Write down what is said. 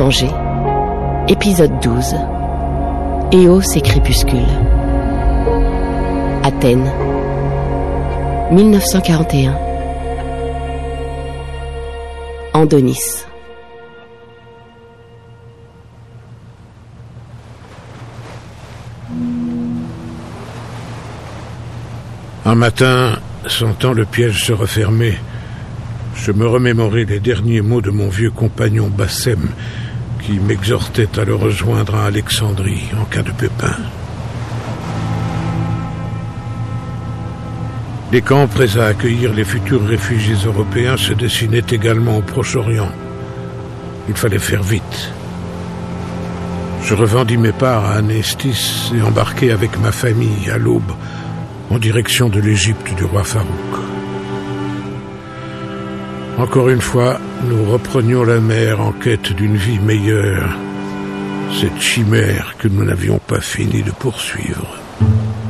Tanger, épisode 12. Éos et crépuscule. Athènes, 1941. Andonis. Un matin, sentant le piège se refermer, je me remémorai les derniers mots de mon vieux compagnon Bassem, qui m'exhortait à le rejoindre à Alexandrie en cas de pépin. Les camps prêts à accueillir les futurs réfugiés européens se dessinaient également au Proche-Orient. Il fallait faire vite. Je revendis mes parts à Anestis et embarquai avec ma famille à l'aube en direction de l'Égypte du roi Farouk. Encore une fois, nous reprenions la mer en quête d'une vie meilleure, cette chimère que nous n'avions pas fini de poursuivre.